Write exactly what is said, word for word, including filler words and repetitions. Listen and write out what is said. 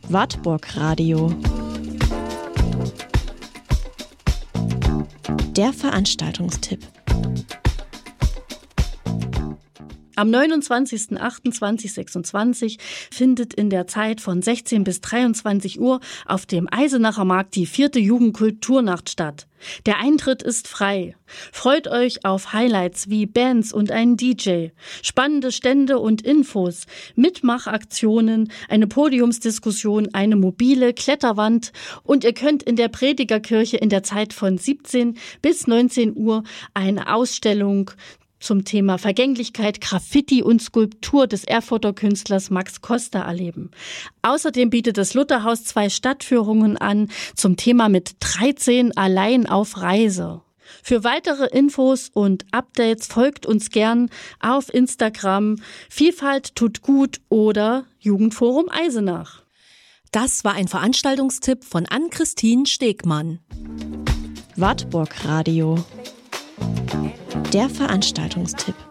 Wartburg Radio. Der Veranstaltungstipp. Am neunundzwanzigsten achten zweitausendsechsundzwanzig findet in der Zeit von sechzehn bis dreiundzwanzig Uhr auf dem Eisenacher Markt die vierte Jugendkulturnacht statt. Der Eintritt ist frei. Freut euch auf Highlights wie Bands und einen D J, spannende Stände und Infos, Mitmachaktionen, eine Podiumsdiskussion, eine mobile Kletterwand und ihr könnt in der Predigerkirche in der Zeit von siebzehn bis neunzehn Uhr eine Ausstellung zum Thema Vergänglichkeit, Graffiti und Skulptur des Erfurter Künstlers Max Costa erleben. Außerdem bietet das Lutherhaus zwei Stadtführungen an zum Thema mit dreizehn allein auf Reise. Für weitere Infos und Updates folgt uns gern auf Instagram Vielfalt tut gut oder Jugendforum Eisenach. Das war ein Veranstaltungstipp von Ann-Christine Stegmann. Wartburg Radio. Der Veranstaltungstipp.